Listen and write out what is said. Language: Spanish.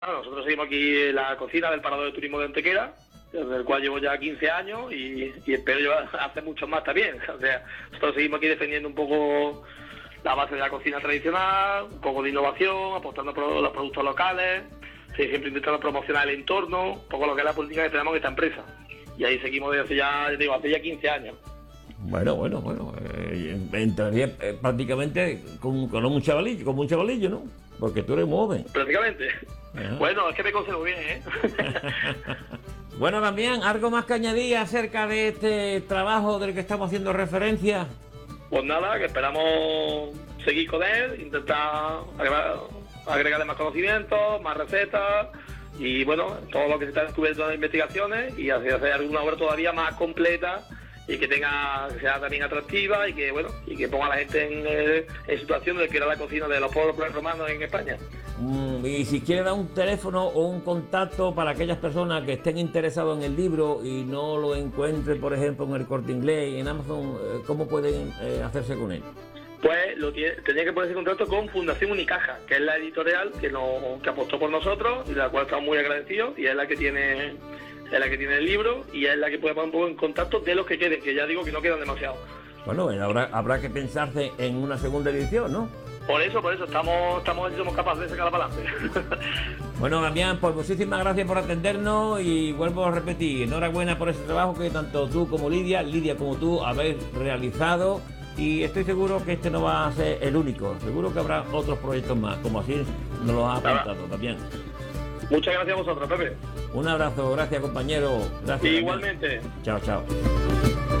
Bueno, nosotros seguimos aquí en la cocina del Parador de Turismo de Antequera, desde el cual llevo ya 15 años y espero llevar hace muchos más también. O sea, nosotros seguimos aquí defendiendo un poco la base de la cocina tradicional, un poco de innovación, apostando por los productos locales, sí, siempre intentando promocionar el entorno, un poco lo que es la política que tenemos en esta empresa. Y ahí seguimos desde hace ya 15 años. Bueno. Entraría prácticamente con un chavalillo, ¿no? Porque tú eres muy joven. Prácticamente. Ajá. Bueno, es que me conservo bien, ¿eh? Bueno, también, ¿algo más que añadir acerca de este trabajo del que estamos haciendo referencia? Pues nada, que esperamos seguir con él, intentar agregarle más conocimientos, más recetas y bueno, todo lo que se está descubriendo en las investigaciones y hacer alguna obra todavía más completa y que sea también atractiva y que bueno, y que ponga a la gente en situación de que era la cocina de los pueblos romanos en España. Y si quiere dar un teléfono o un contacto para aquellas personas que estén interesados en el libro y no lo encuentren, por ejemplo, en el Corte Inglés y en Amazon, ¿cómo pueden hacerse con él? Pues tenía que ponerse en contacto con Fundación Unicaja, que es la editorial que apostó por nosotros y de la cual estamos muy agradecidos y es la que tiene el libro y es la que puede poner un poco en contacto de los que queden, que ya digo que no quedan demasiados. Bueno, habrá que pensarse en una segunda edición, ¿no? Por eso estamos somos capaces de sacarla para adelante. Bueno, Damián, pues muchísimas gracias por atendernos y vuelvo a repetir, enhorabuena por ese trabajo que tanto tú como Lidia como tú habéis realizado y estoy seguro que este no va a ser el único, seguro que habrá otros proyectos más, como así nos lo has apuntado también. Muchas gracias a vosotros, Pepe. Un abrazo, gracias compañero. Gracias. Igualmente. Damián. Chao.